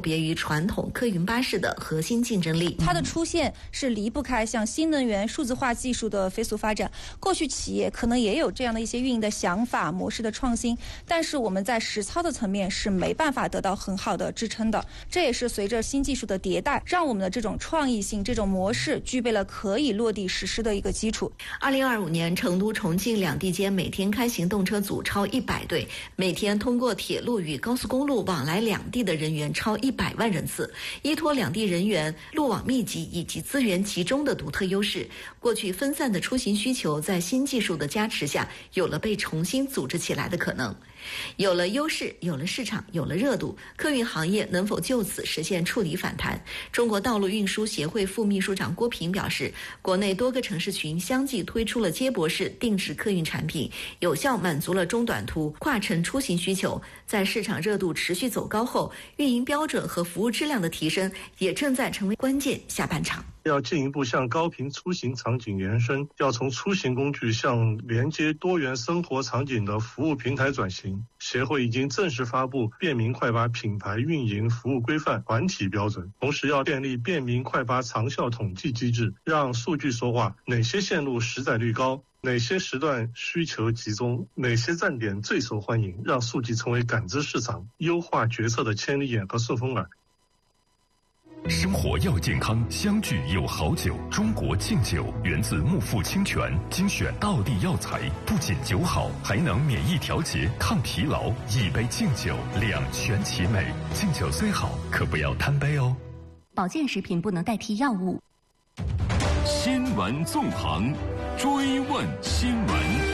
别于传统客运巴士的核心竞争力。 它的出现是离不开像新能源、数字化技术的飞速发展。过去企业可能也有这样的一些运营的想法、模式的创新，但是我们在实操的层面是没办法得到很好的支撑的。这也是随着新技术的迭代，让我们的这种创意性、这种模式具备了可以落地实施的一个基础。 2025年，成都、重庆两地间每天开行动车组超100对，每天通过铁路与高速公路往来两地的人员超100万人次。依托两地人员路网密集以及资源集中的独特优势，过去分散的出行需求在新技术的加持下，有了被重新组织起来的可能。有了优势，有了市场，有了热度，客运行业能否就此实现触底反弹？中国道路运输协会副秘书长郭平表示，国内多个城市群相继推出了接驳式定制客运产品，有效满足了中短途跨城出行需求。在市场热度持续走高后，运营标准和服务质量的提升也正在成为关键。下半场要进一步向高频出行场景延伸，要从出行工具向连接多元生活场景的服务平台转型。协会已经正式发布便民快巴品牌运营服务规范团体标准，同时要建立便民快巴长效统计机制，让数据说话，哪些线路实载率高，哪些时段需求集中，哪些站点最受欢迎，让数据成为感知市场、优化决策的千里眼和顺风耳。 生活要健康，相聚有好酒。中国敬酒源自木富清泉，精选道地药材，不仅酒好，还能免疫调节、抗疲劳。一杯敬酒，两全其美。敬酒虽好，可不要贪杯哦。 保健食品不能代替药物。 新闻纵横，追问新闻。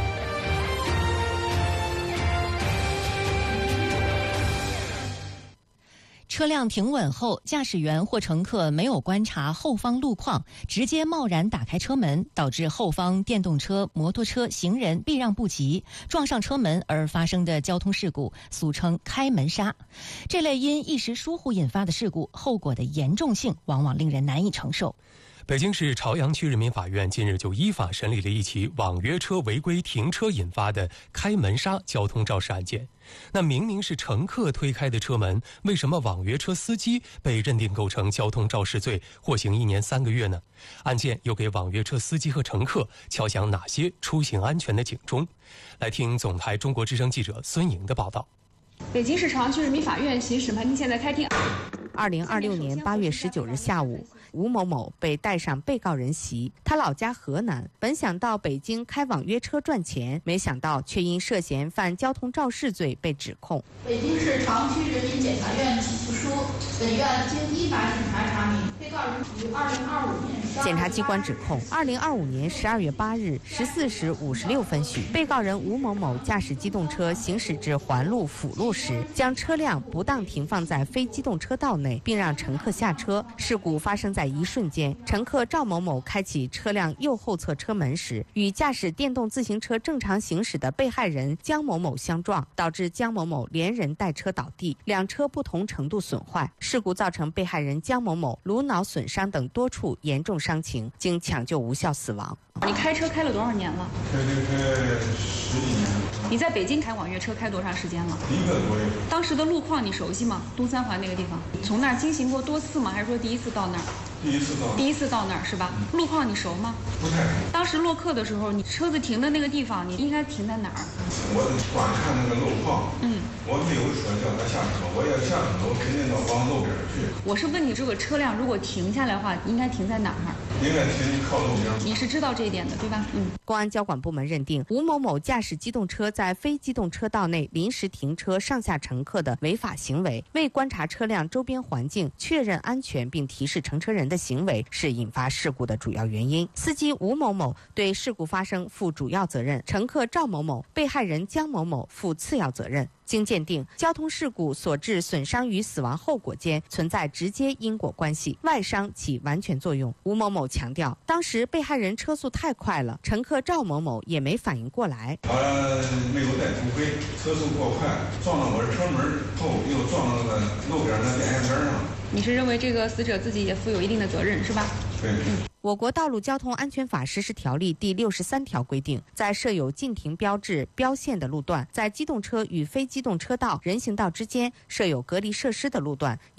车辆停稳后，驾驶员或乘客没有观察后方路况，直接贸然打开车门，导致后方电动车、摩托车、行人避让不及，撞上车门而发生的交通事故，俗称开门杀。这类因一时疏忽引发的事故，后果的严重性往往令人难以承受。 北京市朝阳区人民法院近日就依法审理了一起网约车违规停车引发的开门杀交通肇事案件。那明明是乘客推开的车门，为什么网约车司机被认定构成交通肇事罪，获刑1年3个月呢？案件又给网约车司机和乘客敲响哪些出行安全的警钟？来听总台中国之声记者孙莹的报道。 北京市朝阳区人民法院刑事审判庭现在开庭。 2026年8月19日下午，吴某某被带上被告人席。他老家河南，本想到北京开网约车赚钱，没想到却因涉嫌犯交通肇事罪被指控。 北京市朝阳区人民检察院起诉书，本院经依法审查查明，被告人于2025年。 检察机关指控，2025年12月8日14时56分许，被告人吴某某驾驶机动车行驶至环路辅路时，将车辆不当停放在非机动车道内，并让乘客下车。事故发生在一瞬间，乘客赵某某开启车辆右后侧车门时，与驾驶电动自行车正常行驶的被害人江某某相撞，导致江某某连人带车倒地，两车不同程度损坏。事故造成被害人江某某颅脑损伤等多处严重伤情，经抢救无效死亡。 你开车开了多少年了？ 开10几年了。 你在北京开网约车开多长时间了 ？1个多月。 当时的路况你熟悉吗？东三环那个地方，从那儿经行过多次吗？还是说第一次到那儿？ 第一次到那儿是吧？ 路况你熟吗？ 不太熟。 当时落客的时候，你车子停的那个地方，你应该停在哪儿？ 我光看那个路况，我没有说叫他下车，我要下车，我肯定要往路边去。 我是问你，这个车辆如果停下来的话，应该停在哪儿？ 应该停靠路边。 你是知道这一点的，对吧？ 公安交管部门认定，吴某某驾驶机动车在非机动车道内临时停车上下乘客的违法行为，未观察车辆周边环境，确认安全并提示乘车人的行为是引发事故的主要原因。司机吴某某对事故发生负主要责任，乘客赵某某、被害人江某某负次要责任。经鉴定，交通事故所致损伤与死亡后果间存在直接因果关系，外伤起完全作用。吴某某强调，当时被害人车速太快了，乘客赵某某也没反应过来。 他没有带头盔，车速过快，撞到我的车门后，又撞到了路边的电线杆上。 你是认为这个死者自己也负有一定的责任，是吧？ 对。 我国道路交通安全法实施条例第63条规定，在设有禁停标志、标线的路段，在机动车与非机动车道、人行道之间设有隔离设施的路段，